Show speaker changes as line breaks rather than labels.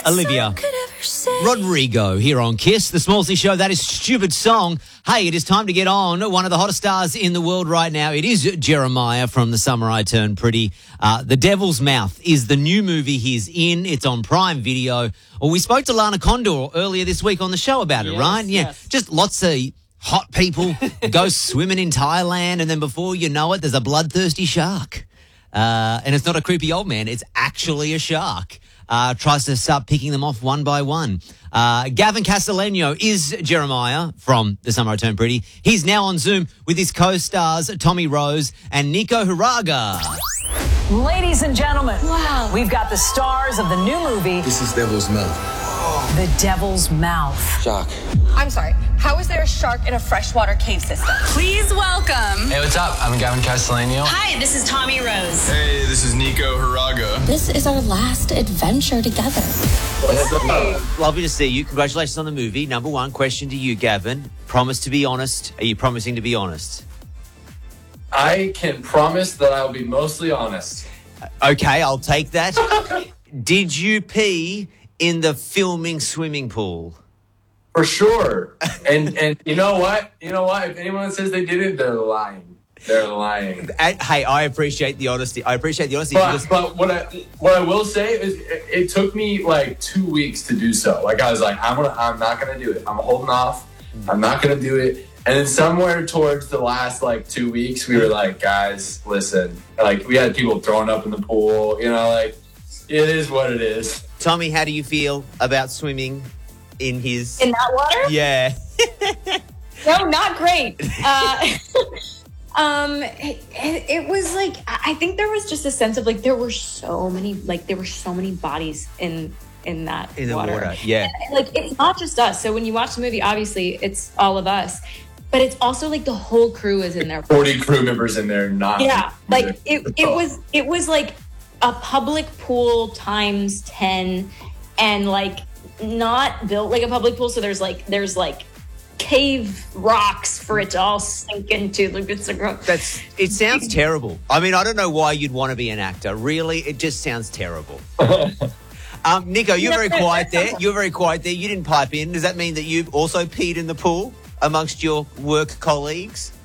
Olivia Rodrigo here on KISS, the Smallsy Show. That is Stupid Song. Hey, it is time to get on one of the hottest stars in the world right now. It is Jeremiah from The Summer I Turned Pretty. The Devil's Mouth is the new movie he's in. It's on Prime Video. Well, we spoke to Lana Condor earlier this week on the show about it, right? Yeah, yes. Just lots of hot people go swimming in Thailand, and then before you know it, there's a bloodthirsty shark. And it's not a creepy old man. It's actually a shark. Tries to start picking them off one by one. Gavin Castellano is Jeremiah from The Summer I Turned Pretty. He's now on Zoom with his co-stars Tommy Rose and Nico Hiraga.
Ladies and gentlemen, wow, we've got the stars of the new movie.
This is Devil's Mouth.
The Devil's Mouth.
Shark.
I'm sorry, how is there a shark in a freshwater cave system?
Please welcome.
Hey, what's up? I'm Gavin Castellano.
Hi, this is Tommy Rose.
Hey, this is Nico Hiraga.
This is our last adventure together.
Lovely to see you. Congratulations on the movie. Number one question to you, Gavin. Promise to be honest. Are you promising to be honest?
I can promise that I'll be mostly honest.
Okay, I'll take that. Did you pee in the filming swimming pool?
For sure. And you know what? You know what? If anyone says they didn't, they're lying. They're lying.
Hey, I appreciate the honesty.
But what I will say is it took me like 2 weeks to do so. Like I was like, I'm not gonna do it. I'm holding off. I'm not gonna do it. And then somewhere towards the last like 2 weeks, we were like, guys, listen. Like we had people throwing up in the pool. You know, like it is what it is.
Tommy, how do you feel about swimming in
that water?
Yeah.
No, not great. It was like, I think there was just a sense of like there were so many bodies in that
in the water.
Yeah. And, like it's not just us. So when you watch the movie, obviously it's all of us, but it's also like the whole crew is in there.
40 crew members in there.
Like it was like a public pool times 10, and like not built like a public pool. So there's like cave rocks for it to all sink into. Like
it sounds terrible. I mean, I don't know why you'd want to be an actor. Really, it just sounds terrible. Nico, you're very quiet there. You're very quiet there. You didn't pipe in. Does that mean that you've also peed in the pool amongst your work colleagues?